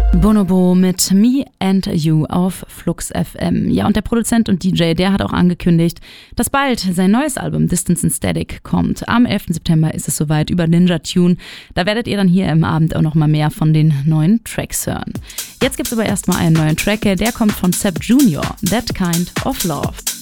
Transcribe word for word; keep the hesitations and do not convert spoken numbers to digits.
Bonobo mit Me and You auf Flux F M. Ja, und der Produzent und D J, der hat auch angekündigt, dass bald sein neues Album Distance and Static kommt. Am elften September ist es soweit über Ninja Tune. Da werdet ihr dann hier im Abend auch noch mal mehr von den neuen Tracks hören. Jetzt gibt's aber erstmal einen neuen Track, der kommt von Sepp Junior, That Kind of Love.